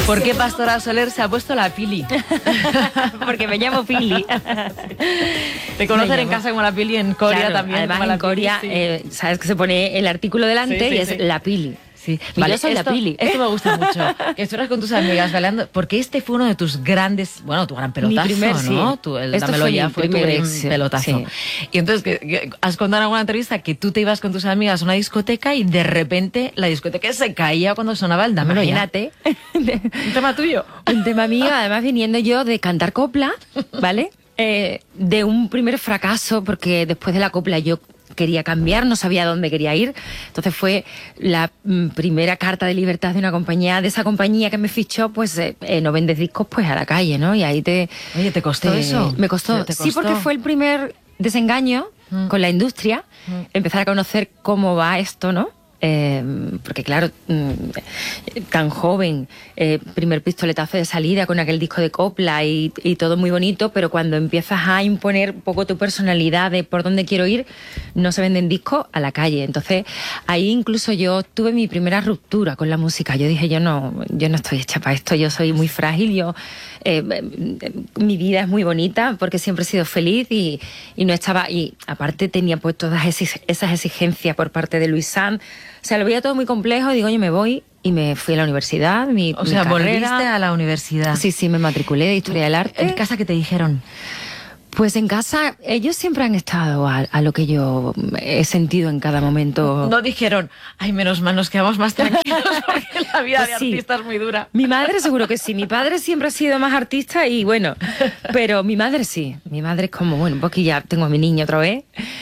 ¿Por qué Pastora Soler se ha puesto la Pili? Porque me llamo Pili. Te conocen en casa como la Pili, en Corea claro, también. Además en Corea, sí. Sabes que se pone el artículo delante y es la Pili. Sí. Vale, yo soy la Pili. Esto me gusta mucho. Que estuvieras con tus amigas bailando, porque este fue uno de tus grandes, bueno, tu gran pelotazo, mi primer, ¿no? Sí. Dámelo ya, fue tu gran pelotazo. Sí. Y entonces, que has contado en alguna entrevista que tú te ibas con tus amigas a una discoteca y de repente la discoteca se caía cuando sonaba el Dámelo Imagínate. Ya. Un tema tuyo. Un tema mío, además viniendo yo de cantar copla, ¿vale? De un primer fracaso, porque después de la copla yo quería cambiar, no sabía dónde quería ir. Entonces fue la primera carta de libertad de una compañía, de esa compañía que me fichó, pues no vendes discos, pues a la calle, ¿no? Y ahí te... Oye, ¿te costó eso? Me costó. Sí, porque fue el primer desengaño con la industria, empezar a conocer cómo va esto, ¿no? Porque claro, tan joven, primer pistoletazo de salida con aquel disco de copla y todo muy bonito, pero cuando empiezas a imponer un poco tu personalidad de por dónde quiero ir, no se venden discos a la calle. Entonces ahí incluso yo tuve mi primera ruptura con la música. Yo dije, yo no estoy hecha para esto, yo soy muy frágil, mi vida es muy bonita porque siempre he sido feliz y no estaba, y aparte tenía pues todas esas exigencias por parte de Luis Sanz. O sea, lo veía todo muy complejo y digo, yo me voy, y me fui a la universidad, mi carrera. Volviste a la universidad. Sí, me matriculé de Historia del Arte. ¿En casa qué te dijeron? Pues en casa ellos siempre han estado a lo que yo he sentido en cada momento. No dijeron, ay, menos mal, nos quedamos más tranquilos porque la vida pues de artista es muy dura. Mi madre seguro que sí, mi padre siempre ha sido más artista y bueno, pero mi madre sí. Mi madre es como, bueno, porque ya tengo a mi niña otra vez.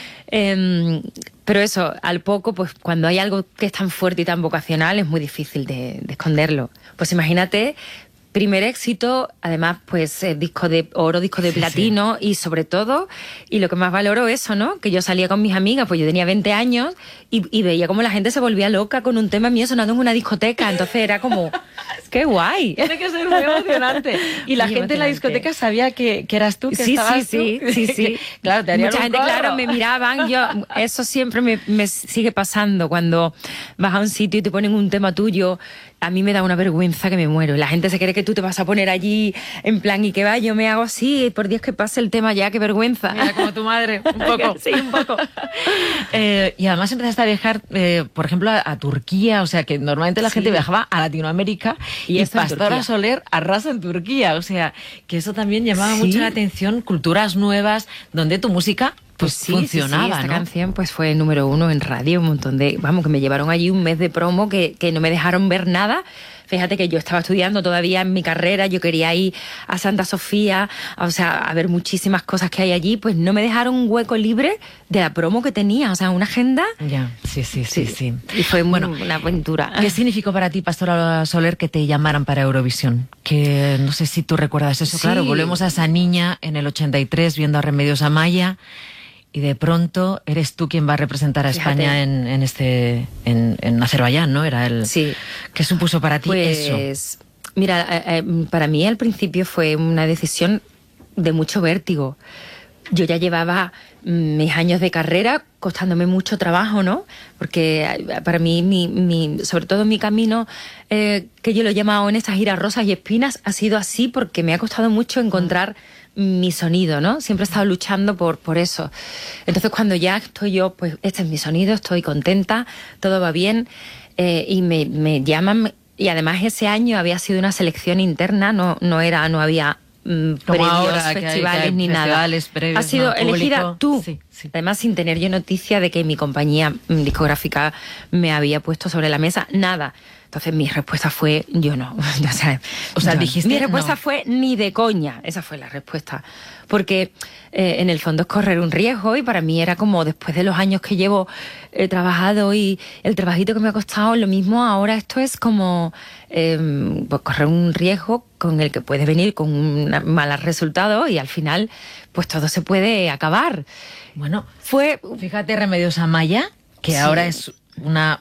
Pero eso, al poco, pues cuando hay algo que es tan fuerte y tan vocacional, es muy difícil de esconderlo. Pues imagínate, primer éxito, además, pues disco de oro, disco de platino, y sobre todo, y lo que más valoro eso, ¿no? Que yo salía con mis amigas, pues yo tenía 20 años y veía como la gente se volvía loca con un tema mío sonando en una discoteca. Entonces era como, ¡qué guay! Tiene que ser muy emocionante. Y la gente en la discoteca sabía que eras tú, que estabas tú. Sí. Claro, te harían mucha gente, claro, me miraban. Eso siempre me sigue pasando. Cuando vas a un sitio y te ponen un tema tuyo, a mí me da una vergüenza que me muero. La gente se cree que tú te vas a poner allí en plan, y que va, yo me hago así, por Dios que pase el tema ya, qué vergüenza. Mira, como tu madre, un poco. Sí, un poco. Y además empezaste a viajar, por ejemplo, a Turquía, o sea, que normalmente la gente viajaba a Latinoamérica y Pastora Soler arrasa en Turquía, o sea, que eso también llamaba mucho la atención, culturas nuevas, donde tu música pues funcionaba, esta ¿no? canción pues fue número 1 en radio, un montón de... Vamos, que me llevaron allí un mes de promo que no me dejaron ver nada. Fíjate que yo estaba estudiando todavía en mi carrera, yo quería ir a Santa Sofía, o sea, a ver muchísimas cosas que hay allí, pues no me dejaron un hueco libre de la promo que tenía, o sea, una agenda. Ya, sí. Y fue una aventura. ¿Qué significó para ti, Pastora Soler, que te llamaran para Eurovisión? Que no sé si tú recuerdas eso, claro, volvemos a esa niña en el 83 viendo a Remedios Amaya. Y de pronto eres tú quien va a representar a España en Azerbaiyán, ¿no? Era el... Sí. ¿Qué supuso para ti eso? Pues, mira, para mí al principio fue una decisión de mucho vértigo. Yo ya llevaba mis años de carrera costándome mucho trabajo, ¿no? Porque para mí, sobre todo mi camino, que yo lo he llamado en estas giras rosas y espinas, ha sido así porque me ha costado mucho encontrar mi sonido, ¿no? Siempre he estado luchando por eso. Entonces cuando ya estoy yo, pues este es mi sonido, estoy contenta, todo va bien, y me llaman, y además ese año había sido una selección interna, no había premios, ahora, festivales que hay ni nada. Previos, ha sido elegida tú. Sí. Además, sin tener yo noticia de que mi compañía discográfica me había puesto sobre la mesa, nada. Entonces mi respuesta fue, yo no. O sea, dijiste, mi respuesta fue ni de coña. Esa fue la respuesta. Porque en el fondo es correr un riesgo, y para mí era como, después de los años que llevo trabajado y el trabajito que me ha costado, lo mismo ahora esto es como pues correr un riesgo con el que puedes venir con un mal resultado, y al final pues todo se puede acabar. Bueno, fíjate, Remedios Amaya, que ahora es una...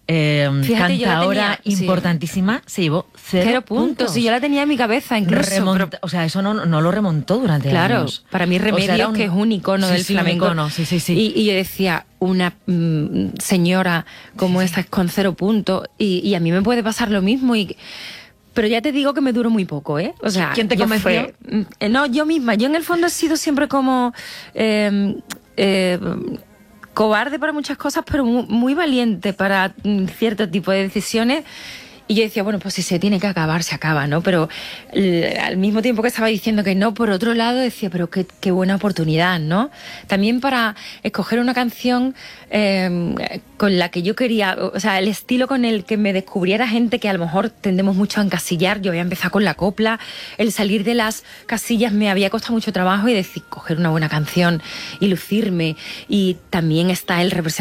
cantadora importantísima, se llevó 0 puntos. Y yo la tenía en mi cabeza incluso. O sea, eso no lo remontó durante años. Para mí Remedios, que es un icono del flamenco. Y yo decía, una señora como esta es con 0 puntos, y a mí me puede pasar lo mismo. Pero ya te digo que me duró muy poco, ¿eh? O sea, ¿quién te convenció? No, yo misma. Yo en el fondo he sido siempre como cobarde para muchas cosas, pero muy valiente para cierto tipo de decisiones. Y yo decía, bueno, pues si se tiene que acabar, se acaba, ¿no? Pero al mismo tiempo que estaba diciendo que no, por otro lado decía, pero qué buena oportunidad, ¿no? También para escoger una canción con la que yo quería, o sea, el estilo con el que me descubriera gente que a lo mejor tendemos mucho a encasillar. Yo había empezado con la copla, el salir de las casillas me había costado mucho trabajo y decir, coger una buena canción y lucirme. Y también está el representar